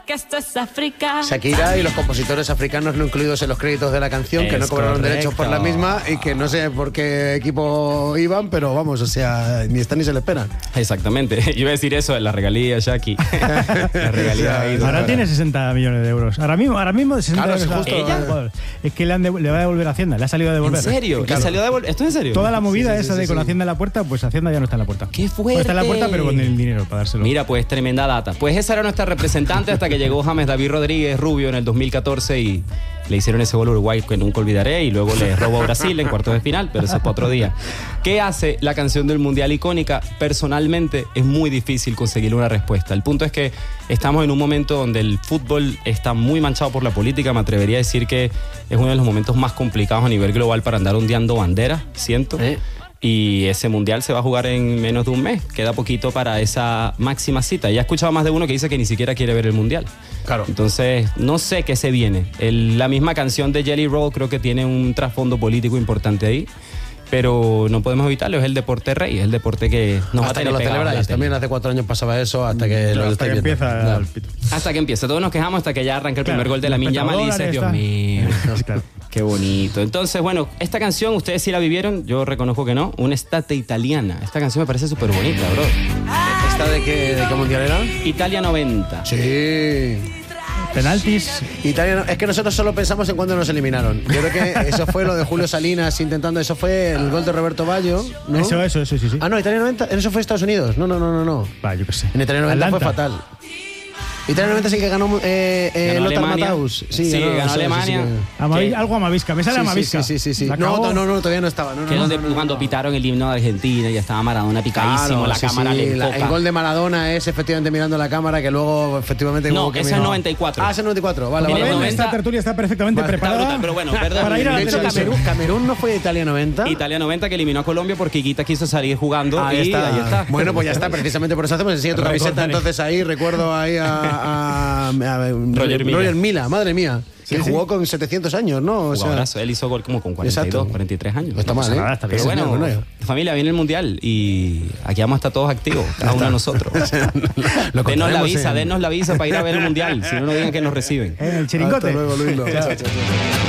que esto es África. Shakira y los compositores africanos no incluidos en los créditos de la canción, que no cobraron derechos por la misma y que no sé por qué equipo iban, pero vamos, o sea, ni están ni se le esperan. Exactamente. Yo iba a decir eso, la regalía, Shaki. La regalía ahí. Ahora tiene 60 millones de euros. Ahora mismo de 60 Claro, millones. sí, justo. Ella. Es que le va a devolver a Hacienda, le ha salido a devolver. ¿En serio? Claro. ¿Le salió a devolver? ¿Esto es en serio? Toda la movida Sí, esa de con Hacienda en la puerta, pues Hacienda ya no está en la puerta. ¡Qué fuerte! Pues está en la puerta, pero con el dinero para dárselo. Mira, pues tremenda data. Pues esa era nuestra representante hasta que llegó James David Rodríguez Rubio en el 2014 y le hicieron ese gol a Uruguay que nunca olvidaré y luego le robó a Brasil en cuartos de final, pero eso es para otro día. ¿Qué hace la canción del Mundial icónica? Personalmente es muy difícil conseguirle una respuesta. El punto es que estamos en un momento donde el fútbol está muy manchado por la política. Me atrevería a decir que es uno de los momentos más complicados a nivel global para andar ondeando banderas, siento. Y ese mundial se va a jugar en menos de un mes. Queda poquito para esa máxima cita. Ya he escuchado más de uno que dice que ni siquiera quiere ver el mundial. Claro. Entonces, no sé qué se viene. La misma canción de Jelly Roll creo que tiene un trasfondo político importante ahí. Pero no podemos evitarlo, es el deporte rey, es el deporte que nos va a Hasta que tener lo pegados a la celebráis. tele. También hace 4 años pasaba eso, hasta que lo hasta estáis que viendo. empieza Claro. el pito. Hasta que empieza, todos nos quejamos hasta que ya arranca el primer Claro, gol de Lamine Yamal y dices, espectadores, Dios está. mío, Claro. qué bonito. Entonces, bueno, esta canción, ustedes sí la vivieron, yo reconozco que no, una estate italiana. Esta canción me parece súper bonita, bro. ¿Esta de qué mundial era? Italia 90. Sí. Penaltis. Italia, es que nosotros solo pensamos en cuando nos eliminaron. Yo creo que eso fue lo de Julio Salinas intentando, eso fue el gol de Roberto Baggio, ¿no? Eso, sí. Ah, no, Italia 90, eso fue Estados Unidos. No. Va, yo qué sé. En Italia 90 fue Atlanta. fatal. Italia 90 sí que ganó Ganó Lothar Alemania. Matthaus. Sí, ganó eso, Alemania. Amavi- algo Amavisca. Me sale Amavisca. Sí. La No, cagó. todavía no estaba. No, Que no, donde no, no, cuando no. pitaron el himno de Argentina ya estaba Maradona picadísimo, Claro, la sí, cámara sí, le enfoca. el gol de Maradona es efectivamente mirando la cámara, que luego efectivamente No, hubo que ese es mirar. 94. Ah, ese es 94, vale, Mire, vale. Ven, 90. esta tertulia está perfectamente Vale, preparada. brutal, pero bueno, perdón. para ir a la De hecho, televisión. Camerún no fue Italia 90. Italia 90 que eliminó a Colombia porque Higuita quiso salir jugando Ahí y está. ahí está. Bueno, pues ya está, precisamente por eso hacemos. Enseña tu camiseta, entonces ahí recuerdo ahí a Roger Mila, madre mía, que jugó con 700 años, ¿no? O sea, Jugadorazo. Él hizo gol como con 42, Exacto. 43 años. no está mal, pasa ¿eh? nada, está bien. Pero Sí, bueno, señor, familia, viene el Mundial y aquí vamos a estar todos activos, cada uno de nosotros. Lo Denos la contaremos visa, en- denos la visa para ir a ver el Mundial, si no nos digan que nos reciben. En el chiringote. Hasta luego, Luis. Chao. Chao, chao, chao.